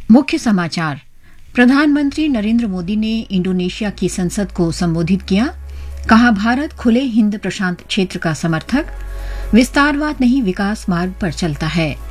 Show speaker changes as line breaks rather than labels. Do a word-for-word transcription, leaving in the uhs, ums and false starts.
मुख्य समाचार। प्रधानमंत्री नरेंद्र मोदी ने इंडोनेशिया की संसद को संबोधित किया। कहा, भारत खुले हिंद प्रशांत क्षेत्र का समर्थक, विस्तारवाद नहीं विकास मार्ग पर चलता है।